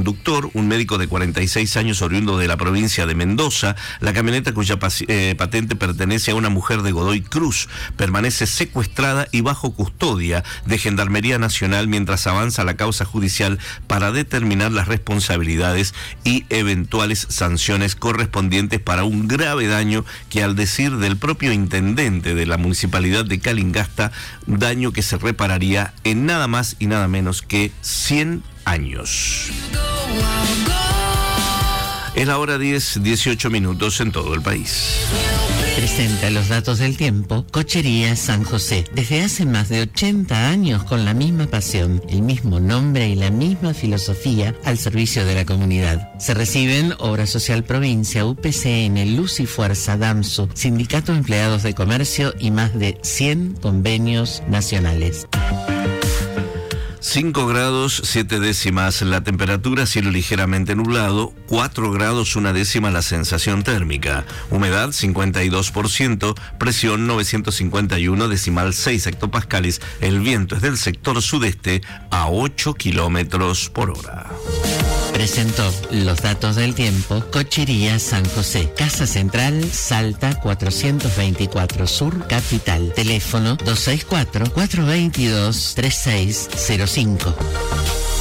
conductor, un médico de 46 años oriundo de la provincia de Mendoza. La camioneta, cuya patente pertenece a una mujer de Godoy Cruz, permanece secuestrada y bajo custodia de Gendarmería Nacional mientras avanza la causa judicial para determinar las responsabilidades y eventuales sanciones correspondientes para un grave daño que, al decir del propio intendente de la municipalidad de Calingasta, daño que se repararía en nada más y nada menos que 100 años. Es la hora 10:18 en todo el país. Presenta los datos del tiempo Cochería San José. Desde hace más de 80 años, con la misma pasión, el mismo nombre y la misma filosofía al servicio de la comunidad. Se reciben Obra Social Provincia, UPCN, Luz y Fuerza, DAMSU, Sindicato de Empleados de Comercio y más de 100 convenios nacionales. 5 grados 7 décimas la temperatura, cielo ligeramente nublado, 4 grados 1 décima la sensación térmica, humedad 52%, presión 951,6 hectopascales, el viento es del sector sudeste a 8 kilómetros por hora. Presentó los datos del tiempo Cochería San José, Casa Central, Salta 424 Sur, Capital. Teléfono 264-422-3605.